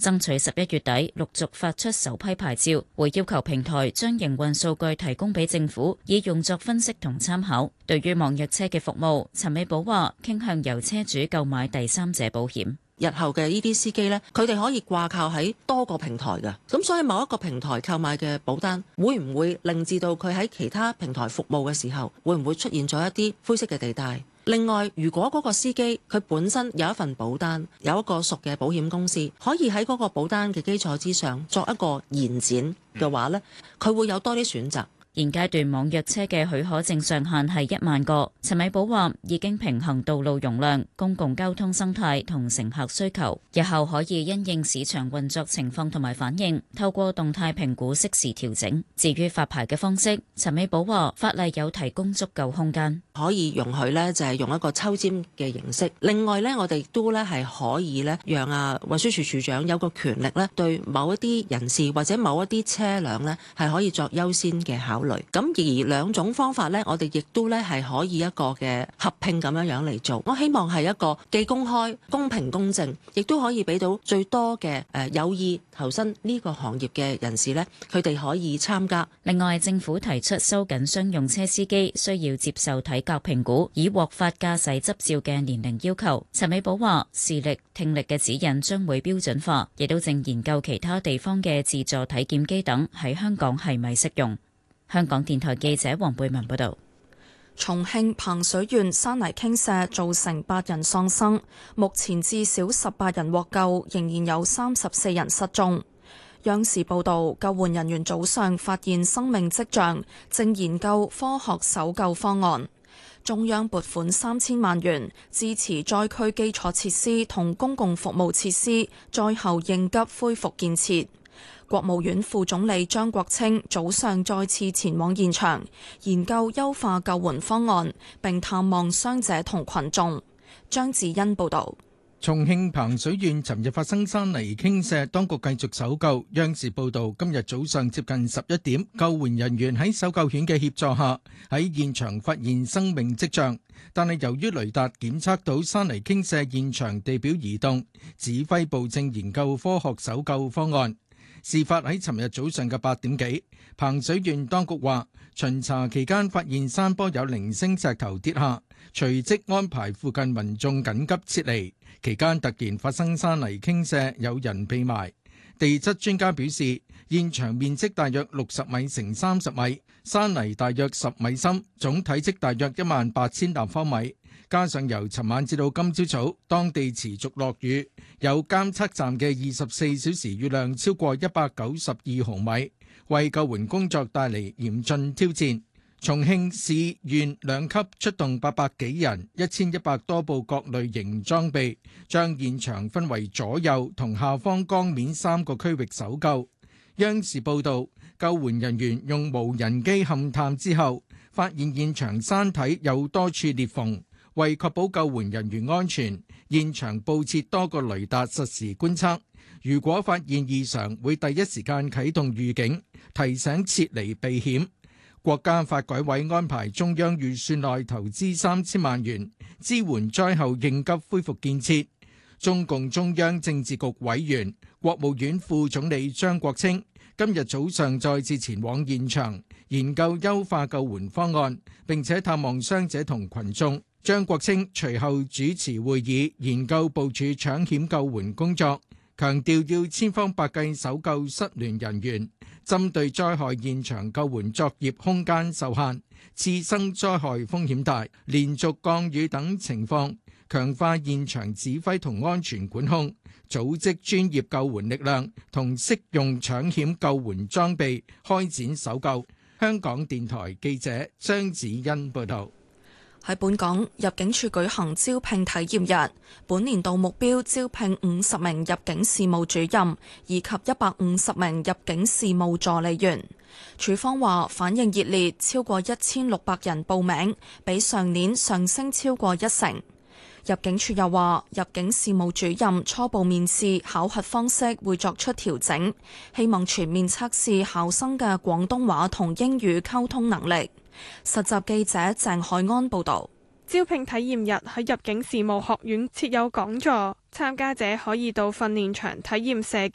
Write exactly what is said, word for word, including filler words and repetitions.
爭取十一月底陸續發出首批牌照，會要求平台將營運數據提供俾政府，以用作分析同參考。對於網約車嘅服務，陳美寶話傾向由車主購買第三者保險。 日後嘅呢啲司機呢，佢哋可以掛靠喺多個平台嘅，咁所以某一個平台購買嘅保單，會唔會令至到佢喺其他平台服務嘅時候，會唔會出現咗一啲灰色嘅地帶？另外，如果嗰個司機佢本身有一份保單，有一個屬嘅保險公司，可以喺嗰個保單嘅基礎之上作一個延展嘅話呢，佢會有多啲選擇。 現階段網約車嘅許可證上限係一萬個。陳美寶話已經平衡道路容量、公共交通生態同乘客需求，日後可以因應市場運作情況同埋反應，透過動態評估適時調整。至於發牌嘅方式，陳美寶話法例有提供足夠空間， 可以容許呢就係用一個抽籤嘅形式。另外呢，我哋都呢係可以呢讓啊運輸署署長有個權力呢對某一啲人士或者某一啲車輛呢係可以作優先嘅考慮。咁而兩種方法呢，我哋亦都呢係可以一個嘅合併咁樣樣嚟做。我希望係一個既公開、公平、公正，亦都可以俾到最多嘅誒有意投身呢個行業嘅人士呢，佢哋可以參加。 另外，政府提出收緊商用車司機需要接受體格評估，以獲發駕駛執照嘅年齡要求。陳美寶話：視力、聽力嘅指引將會標準化，亦都正研究其他地方嘅自助體檢機等喺香港係咪適用。香港電台記者黃貝文報道。 重慶彭水縣山泥傾瀉造成八人喪生，目前至少十八人獲救，仍然有三十四人失蹤。央視報道，救援人員早上發現生命跡象，正研究科學搜救方案。中央撥款三千萬元支持災區基礎設施同公共服務設施災後應急恢復建設。國務院副總理張國清早上再次前往現場，研究優化救援方案，並探望傷者同群眾。張子欣報導。 重慶彭水縣尋日發生山泥傾瀉，當局繼續搜救。央視報導，今日早上接近十一點，救援人員喺搜救犬嘅協助下，喺現場發現生命跡象，但係由於雷達檢測到山泥傾瀉現場地表移動，指揮部正研究科學搜救方案。事發喺尋日早上嘅八點幾，彭水縣當局話巡查期間發現山坡有零星石頭跌下，隨即安排附近民眾緊急撤離。期間突然發生山泥傾瀉，有人被埋。地質專家表示，現場面積大約六十米乘三十米，山泥大約十米深，總體積大約一萬八千立方米。加上由尋晚至到今朝早，當地持續落雨，有監測站嘅二十四小時雨量超過一百九十二毫米，為救援工作帶嚟嚴峻挑戰。重慶市縣兩級出動八百幾人、一千一百多部各類型裝備，將現場分為左右同下方江面三個區域搜救。央視報導，救援人員用無人機勘探之後，發現現場山體有多處裂縫。為確保救援人員安全，現場佈設多個雷達實時觀測。如果發現異常，會第一時間啟動預警，提醒撤離避險。國家發改委安排中央預算內投資三千萬元，支援災後應急恢復建設。中共中央政治局委員、國務院副總理張國清今日早上再次前往現場，研究優化救援方案，並且探望傷者同群眾。張國清隨後主持會議，研究部署搶險救援工作，強調要千方百計搜救失聯人員。針對災害現場救援作業空間受限、次生災害風險大、連續降雨等情況，強化現場指揮同安全管控，組織專業救援力量同適用搶險救援裝備，開展搜救。香港電台記者張子欣報道。 喺本港，入境處舉行招聘體驗日，本年度目標招聘五十名入境事務主任以及一百五十名入境事務助理員。處方話反應熱烈，超過一千六百人報名，比上年上升超過一成。入境處又話，入境事務主任初步面試考核方式會作出調整，希望全面測試考生嘅廣東話同英語溝通能力。實習記者鄭海安報道。 招聘體驗日喺入境事務學院設有講座，參加者可以到訓練場體驗射